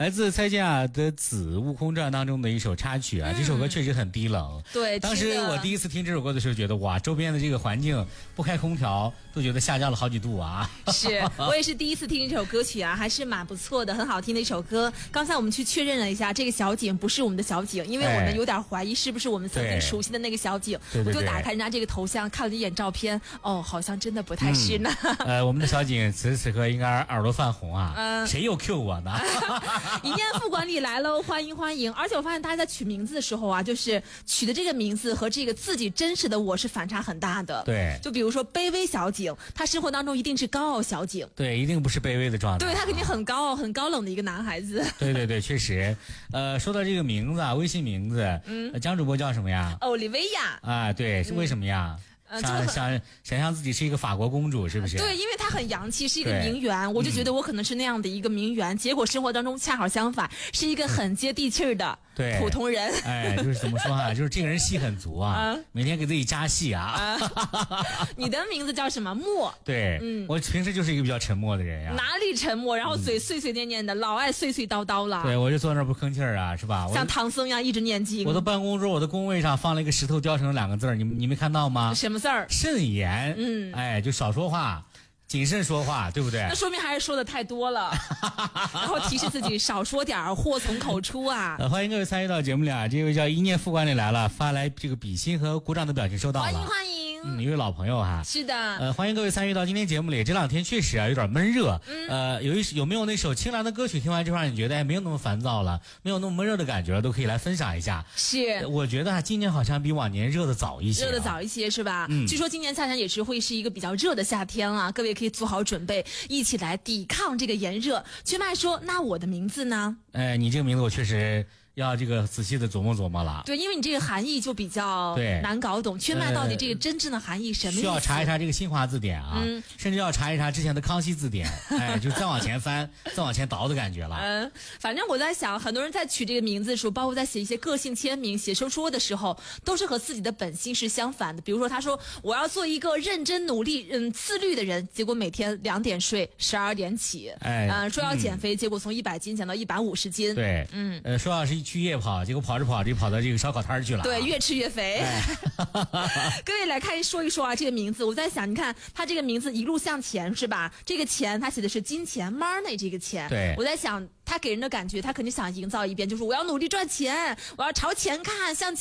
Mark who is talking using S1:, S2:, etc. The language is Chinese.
S1: 来自蔡健雅的《紫悟空传》当中的一首插曲啊，这首歌确实很低冷。
S2: 对，
S1: 当时我第一次听这首歌的时候，觉得哇，周边的这个环境不开空调都觉得下降了好几度啊。
S2: 是我也是第一次听这首歌曲啊，还是蛮不错的，很好听的一首歌。刚才我们去确认了一下，这个小景不是我们的小景，因为我们有点怀疑是不是我们曾经熟悉的那个小景。
S1: 对，
S2: 我就打开人家这个头像，看了一眼照片，哦，好像真的不太是呢。
S1: 我们的小景此时此刻应该耳朵泛红啊。谁又 Q 我呢？
S2: 一念副管理来喽，欢迎欢迎！而且我发现大家在取名字的时候啊，就是取的这个名字和这个自己真实的我是反差很大的。
S1: 对，
S2: 就比如说卑微小景，他生活当中一定是高傲小景。
S1: 对，一定不是卑微的状态。
S2: 对，他肯定很高傲、很高冷的一个男孩子。
S1: 对，确实。说到这个名字啊，微信名字，江主播叫什么呀？
S2: 奥利维亚。
S1: 啊，对，是为什么呀？想象自己是一个法国公主，是不是？
S2: 对，因为她很洋气，是一个名媛，我就觉得我可能是那样的一个名媛，结果生活当中恰好相反，是一个很接地气的普通人。
S1: 哎，就是怎么说啊？就是这个人戏很足啊，每天给自己加戏啊。
S2: 你的名字叫什么？默。
S1: 对，我平时就是一个比较沉默的人呀。
S2: 哪里沉默？然后嘴碎碎念念的，老爱碎碎叨叨了。
S1: 对，我就坐那儿不吭气儿啊，是吧？
S2: 像唐僧一样一直念经。
S1: 我的办公桌，我的工位上放了一个石头雕成了2个字儿，你没看到吗？
S2: 什么字儿？
S1: 慎言。哎，就少说话，谨慎说话，对不对？
S2: 那说明还是说的太多了，然后提示自己少说点儿，祸从口出啊！
S1: 欢迎各位参与到节目里啊！这位叫一念副管理来了，发来这个比心和鼓掌的表情收到了，
S2: 欢迎欢迎。
S1: 一位老朋友哈。
S2: 是的。
S1: 欢迎各位参与到今天节目里。这2天确实啊有点闷热。有没有那首清凉的歌曲？听完之后让你觉得没有那么烦躁了，没有那么闷热的感觉了，都可以来分享一下。
S2: 是。
S1: 我觉得今年好像比往年热的早一些。
S2: 热的早一些是吧？据说今年夏天也是会是一个比较热的夏天啊，各位可以做好准备，一起来抵抗这个炎热。圈麦说：“那我的名字呢？”
S1: 你这个名字我确实要这个仔细的琢磨琢磨了。
S2: 对，因为你这个含义就比较难搞懂，圈麦到底这个真正的含义什么意思？
S1: 需要查一查这个新华字典啊，甚至要查一查之前的康熙字典。哎，就再往前翻，再往前倒的感觉了。
S2: 反正我在想，很多人在取这个名字的时候，包括在写一些个性签名、写收说的时候，都是和自己的本心是相反的。比如说，他说我要做一个认真努力、自律的人，结果每天2点睡，12点起。说要减肥，结果从100斤减到150斤。
S1: 对，说要是去夜跑，结果跑着跑着跑到这个烧烤摊去了。
S2: 对，越吃越肥。各位来说一说啊，这个名字，我在想，你看他这个名字一路向前是吧？这个钱他写的是金钱 money 这个钱。
S1: 对，
S2: 我在想他给人的感觉，他肯定想营造一遍，就是我要努力赚钱，我要朝前看，向